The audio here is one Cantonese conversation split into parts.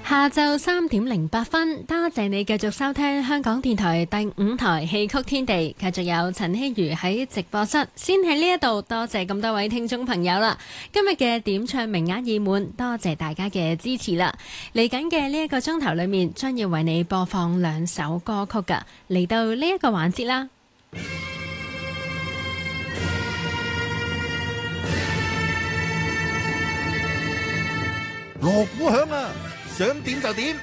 下晝3:08，多謝你繼續收聽香港電台第5台戲曲天地，繼續有陳希如喺直播室。先喺呢一度多謝咁多位聽眾朋友啦，今日嘅點唱名額已滿，多謝大家嘅支持啦。嚟緊嘅呢一個鐘頭裏面，將要為你播放2首歌曲噶，嚟到呢一個環節啦。 鑼鼓響啊！想點就點，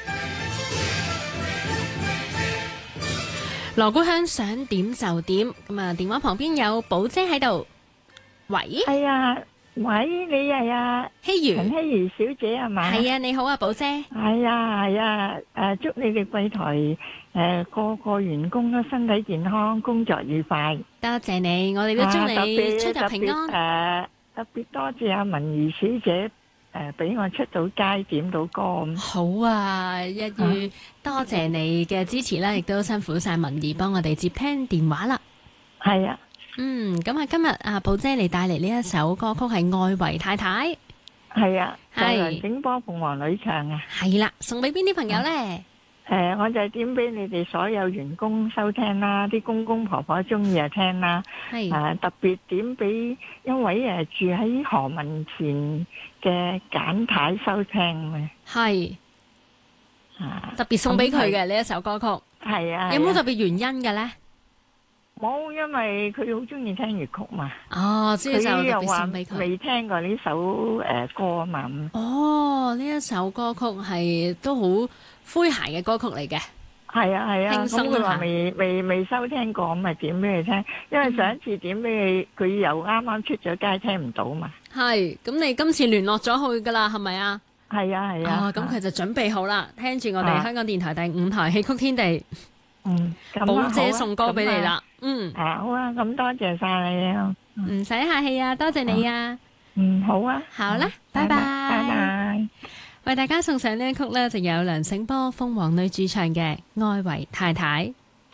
鑼鼓響，想點就點。咁啊，電話旁邊有寶姐喺度。喂， 係啊，喂，你係啊， 希如， 陳希如小姐係嘛？ 係啊，你好啊，寶姐。 係啊，係啊，祝你哋貴台個員工都身體健康，工作愉快。 多謝你，我哋都祝你出入平安。 特別多謝阿文儀小姐。俾我出到街點到歌。 好啊，一於多謝你嘅支持啦，亦都辛苦晒文儀幫我哋接聽電話啦。 係啊， 咁啊，今日阿寶姐嚟帶嚟呢一首歌曲係《愛為太太》。 係啊， 係梁醒波鳳凰女唱啊。 係啦，送俾邊啲朋友呢？ 我就點俾你哋所有員工收聽啦，啲公公婆婆中意就聽啦。 係特別點俾一位住喺何文田嘅簡太收聽嘅。 係特別送俾佢嘅呢一首歌曲。 係啊， 有冇特別原因嘅呢？ 冇，因為佢好中意聽粵曲嘛。 哦，所以就特別送俾佢。 未聽過呢首歌啊嘛。 哦，呢一首歌曲係都好詼諧嘅歌曲嚟嘅。 係啊係啊， 輕鬆咁佢話未收聽過，咁咪點俾你聽？因為上一次點俾你，佢又啱啱出咗街，聽唔到嘛。 係，咁你今次聯絡咗佢噶啦，係咪啊？ 係啊係啊。 咁佢就準備好啦，聽住我哋香港電台第5台戲曲天地。寶姐送歌俾你啦。 好啊，咁多謝晒你啊。 唔使客氣啊，多謝你啊。 好啊。 好啦，拜拜。 拜拜。 為大家送上呢一曲呢，就有梁醒波鳳凰女主唱嘅《愛為太太》。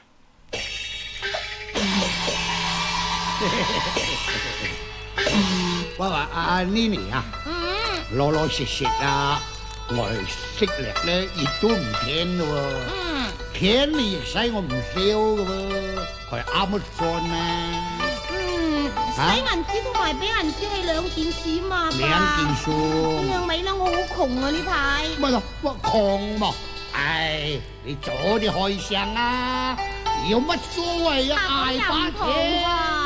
喂，阿 Nini 啊，老老實實啊，我識力咧，亦都唔偏咯喎，偏你亦使我唔少噶喎，佢啱乜錯咩？ 使銀紙同埋俾銀紙係兩件事嘛， 兩件事。 樣尾啦，我好窮啊呢排。 乜咯？乜窮嘛？唉，你早啲開聲啦，有乜所謂啊？大把錢。